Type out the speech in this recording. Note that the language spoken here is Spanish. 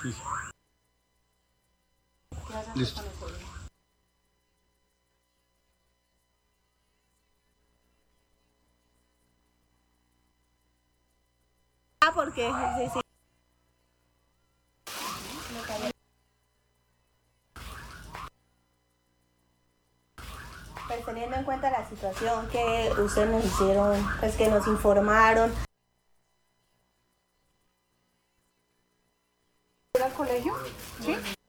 Listo. Porque sí, sí. Pues teniendo en cuenta la situación que ustedes nos hicieron, pues que nos informaron. ¿Ir al colegio? ¿Sí?